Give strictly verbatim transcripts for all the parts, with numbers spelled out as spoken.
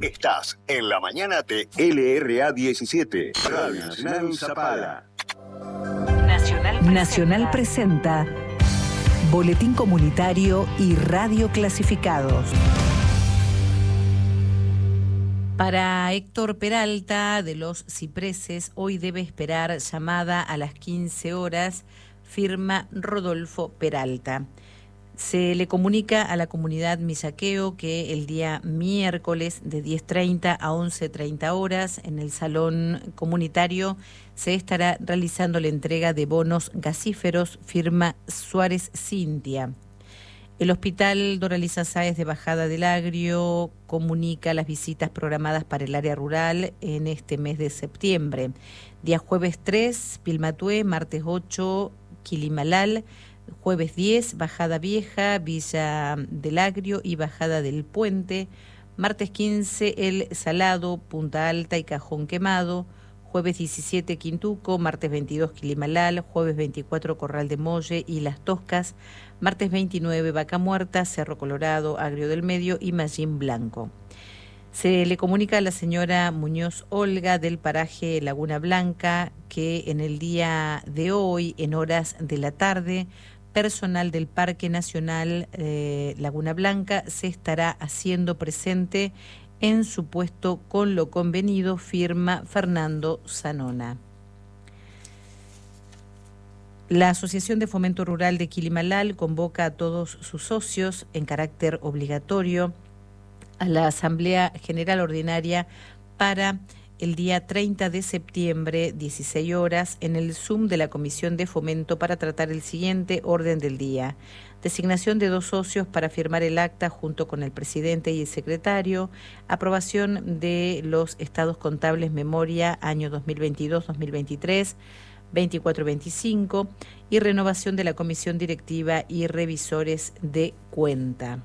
Estás en la mañana de L R A diecisiete, Radio Nacional Zapala. Nacional presenta. Nacional presenta Boletín Comunitario y Radio Clasificados. Para Héctor Peralta, de los Cipreses, hoy debe esperar llamada a las quince horas, firma Rodolfo Peralta. Se le comunica a la comunidad Misaqueo que el día miércoles de diez treinta a once treinta horas en el salón comunitario se estará realizando la entrega de bonos gasíferos, firma Suárez Cintia. El Hospital Doralisa Sáez de Bajada del Agrio comunica las visitas programadas para el área rural en este mes de septiembre. Día jueves tres, Pilmatué, martes ocho, Quilimalal, jueves diez, Bajada Vieja, Villa del Agrio y Bajada del Puente. Martes quince, El Salado, Punta Alta y Cajón Quemado. Jueves diecisiete, Quintuco. Martes veintidós, Quilimalal. Jueves veinticuatro, Corral de Molle y Las Toscas. Martes veintinueve, Vaca Muerta, Cerro Colorado, Agrio del Medio y Mallín Blanco. Se le comunica a la señora Muñoz Olga del paraje Laguna Blanca que en el día de hoy, en horas de la tarde, personal del Parque Nacional eh, Laguna Blanca se estará haciendo presente en su puesto con lo convenido, firma Fernando Zanona. La Asociación de Fomento Rural de Quilimalal convoca a todos sus socios en carácter obligatorio a la Asamblea General Ordinaria para el día treinta de septiembre, dieciséis horas, en el Zoom de la Comisión de Fomento para tratar el siguiente orden del día. Designación de dos socios para firmar el acta junto con el presidente y el secretario, aprobación de los estados contables memoria año dos mil veintidós dos mil veintitrés, veinticuatro veinticinco y renovación de la comisión directiva y revisores de cuenta.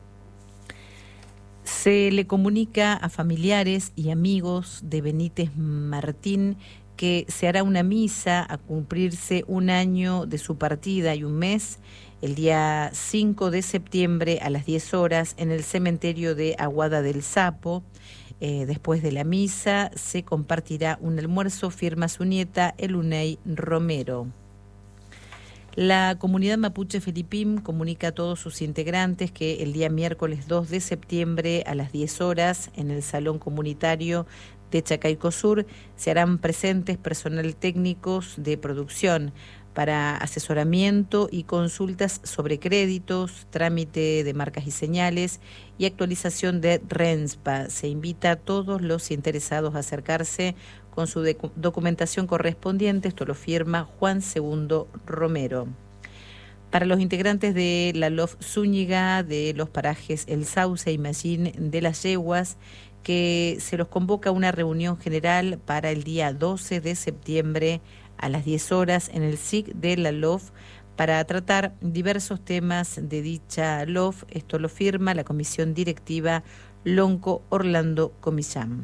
Se le comunica a familiares y amigos de Benítez Martín que se hará una misa a cumplirse un año de su partida y un mes, el día cinco de septiembre a las diez horas en el cementerio de Aguada del Sapo. Eh, después de la misa se compartirá un almuerzo, firma su nieta Eluney Romero. La comunidad mapuche Felipim comunica a todos sus integrantes que el día miércoles dos de septiembre a las diez horas en el Salón Comunitario de Chacaico Sur se harán presentes personal técnicos de producción para asesoramiento y consultas sobre créditos, trámite de marcas y señales y actualización de RENSPA. Se invita a todos los interesados a acercarse con su documentación correspondiente. Esto lo firma Juan Segundo Romero. Para los integrantes de la L O F Zúñiga, de los parajes El Sauce y Mallín de las Yeguas, que se los convoca a una reunión general para el día doce de septiembre a las diez horas en el S I C de la L O F para tratar diversos temas de dicha L O F. Esto lo firma la comisión directiva Lonco Orlando Comillán.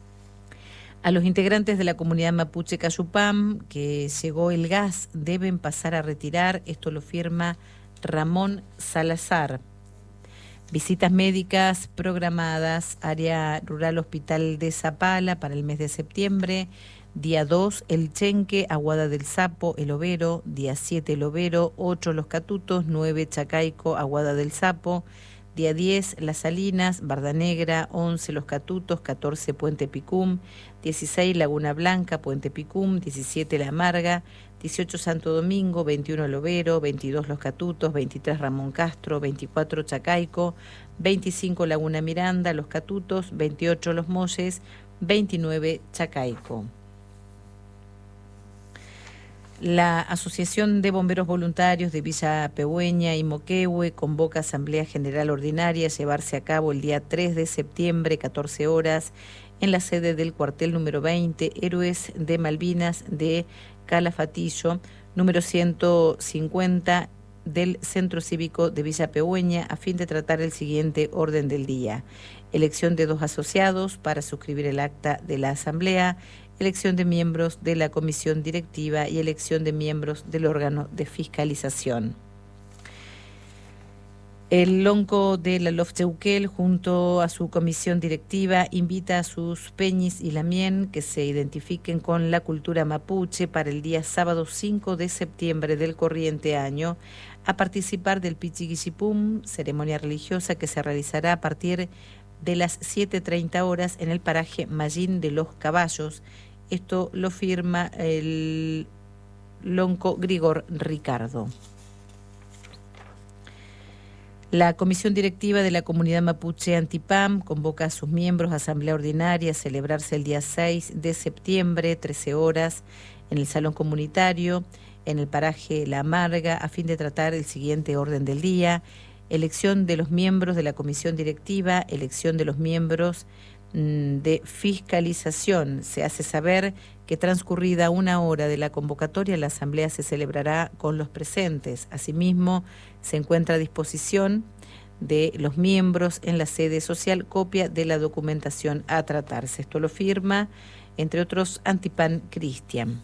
A los integrantes de la comunidad mapuche Cayupam, que llegó el gas, deben pasar a retirar. Esto lo firma Ramón Salazar. Visitas médicas programadas, área rural Hospital de Zapala para el mes de septiembre. Día dos, El Chenque, Aguada del Sapo, El Overo. Día siete, El Overo. ocho, Los Catutos. nueve, Chacaico, Aguada del Sapo. Día diez, Las Salinas, Barda Negra. once, Los Catutos. catorce, Puente Picum. dieciséis, Laguna Blanca, Puente Picum. diecisiete, La Amarga. dieciocho, Santo Domingo. veintiuno, El Overo. veintidós, Los Catutos. veintitrés, Ramón Castro. veinticuatro, Chacaico. veinticinco, Laguna Miranda, Los Catutos. veintiocho, Los Molles. veintinueve, Chacaico. La Asociación de Bomberos Voluntarios de Villa Pehueña y Moquehue convoca Asamblea General Ordinaria a llevarse a cabo el día tres de septiembre, catorce horas, en la sede del cuartel número veinte, Héroes de Malvinas de Calafatillo, número ciento cincuenta del Centro Cívico de Villa Pehueña, a fin de tratar el siguiente orden del día: elección de dos asociados para suscribir el acta de la Asamblea, elección de miembros de la comisión directiva y elección de miembros del órgano de fiscalización. El lonco de la Lofcheuquel, junto a su comisión directiva, invita a sus peñis y lamien que se identifiquen con la cultura mapuche para el día sábado cinco de septiembre del corriente año a participar del Pichiquishipum, ceremonia religiosa que se realizará a partir de las siete treinta horas en el paraje Mallín de los Caballos. Esto lo firma el lonco Grigor Ricardo. La Comisión Directiva de la Comunidad Mapuche Antipam convoca a sus miembros a asamblea ordinaria a celebrarse el día seis de septiembre, trece horas, en el Salón Comunitario, en el paraje La Amarga, a fin de tratar el siguiente orden del día: elección de los miembros de la Comisión Directiva, elección de los miembros mmm, de fiscalización. Se hace saber que transcurrida una hora de la convocatoria, la asamblea se celebrará con los presentes. Asimismo, se encuentra a disposición de los miembros en la sede social copia de la documentación a tratarse. Esto lo firma, entre otros, Antipán Cristian.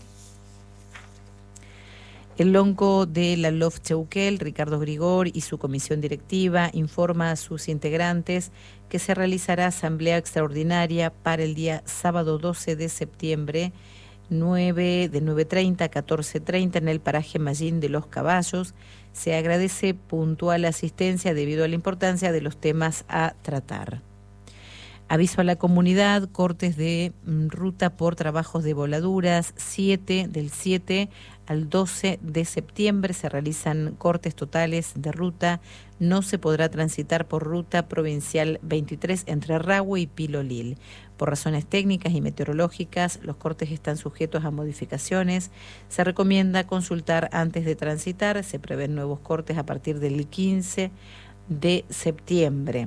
El lonco de la Lofcheuquel, Ricardo Grigor, y su comisión directiva informa a sus integrantes que se realizará asamblea extraordinaria para el día sábado doce de septiembre, nueve, de nueve treinta a catorce treinta en el paraje Mallín de los Caballos. Se agradece puntual asistencia debido a la importancia de los temas a tratar. Aviso a la comunidad: cortes de mm, ruta por trabajos de voladuras. siete del siete al doce de septiembre se realizan cortes totales de ruta. No se podrá transitar por ruta provincial veintitrés entre Rahue y Pilolil. Por razones técnicas y meteorológicas, los cortes están sujetos a modificaciones. Se recomienda consultar antes de transitar. Se prevén nuevos cortes a partir del quince de septiembre.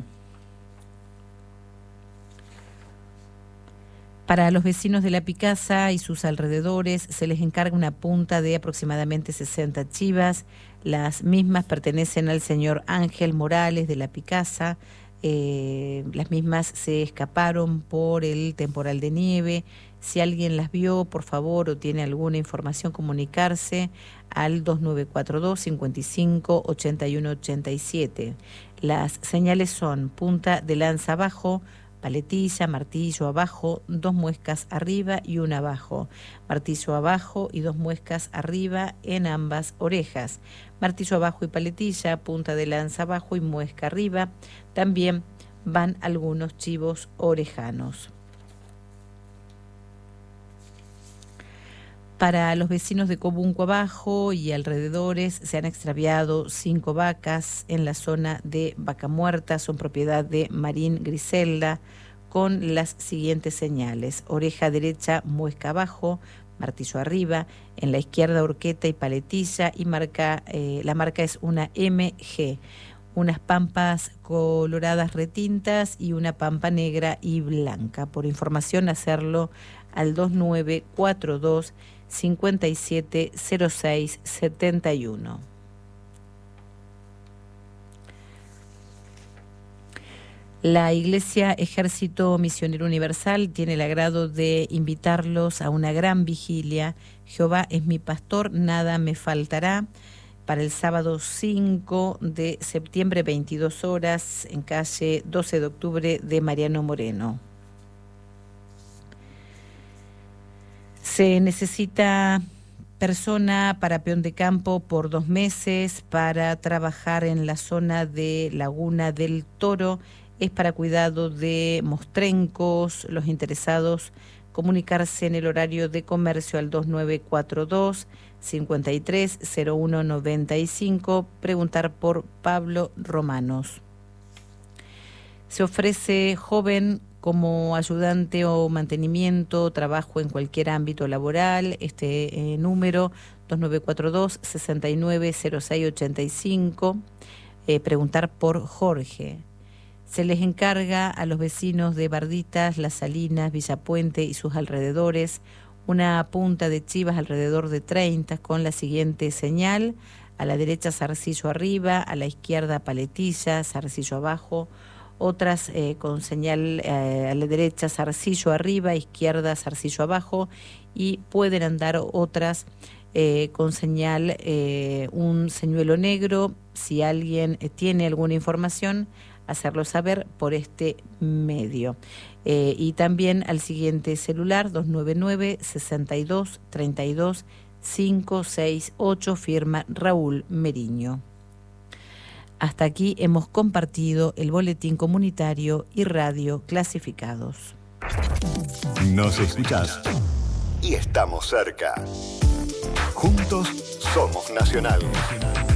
Para los vecinos de La Picasa y sus alrededores se les encarga una punta de aproximadamente sesenta chivas. Las mismas pertenecen al señor Ángel Morales de La Picasa. Eh, las mismas se escaparon por el temporal de nieve. Si alguien las vio, por favor, o tiene alguna información, comunicarse al dos nueve cuatro dos, cinco cinco, ocho uno ocho siete. Las señales son punta de lanza abajo, paletilla, martillo abajo, dos muescas arriba y una abajo, martillo abajo y dos muescas arriba en ambas orejas, martillo abajo y paletilla, punta de lanza abajo y muesca arriba. También van algunos chivos orejanos. Para los vecinos de Cobunco Abajo y alrededores se han extraviado cinco vacas en la zona de Vaca Muerta. Son propiedad de Marín Griselda, con las siguientes señales: oreja derecha, muesca abajo, martillo arriba, en la izquierda horqueta y paletilla, y marca eh, la marca es una M G. Unas pampas coloradas retintas y una pampa negra y blanca. Por información, hacerlo al dos nueve cuatro dos, cinco siete cero seis siete uno. La Iglesia Ejército Misionero Universal tiene el agrado de invitarlos a una gran vigilia. Jehová es mi pastor, nada me faltará, para el sábado cinco de septiembre, veintidós horas, en calle doce de octubre de Mariano Moreno. Se necesita persona para peón de campo por dos meses para trabajar en la zona de Laguna del Toro. Es para cuidado de mostrencos. Los interesados comunicarse en el horario de comercio al dos nueve cuatro dos, cinco tres cero uno nueve cinco, preguntar por Pablo Romanos. Se ofrece joven como ayudante o mantenimiento, trabajo en cualquier ámbito laboral. Este eh, número dos nueve cuatro dos, seis nueve cero seis ocho cinco, eh, preguntar por Jorge. Se les encarga a los vecinos de Barditas, Las Salinas, Villapuente y sus alrededores una punta de chivas alrededor de treinta con la siguiente señal: a la derecha zarcillo arriba, a la izquierda paletilla, zarcillo abajo, otras eh, con señal eh, a la derecha zarcillo arriba, izquierda zarcillo abajo, y pueden andar otras eh, con señal eh, un señuelo negro si alguien tiene alguna información, hacerlo saber por este medio. Eh, y también al siguiente celular, dos nueve nueve, seis dos, tres dos, cinco seis ocho, firma Raúl Meriño. Hasta aquí hemos compartido el boletín comunitario y radio clasificados. Nos escuchás y estamos cerca. Juntos somos Nacional.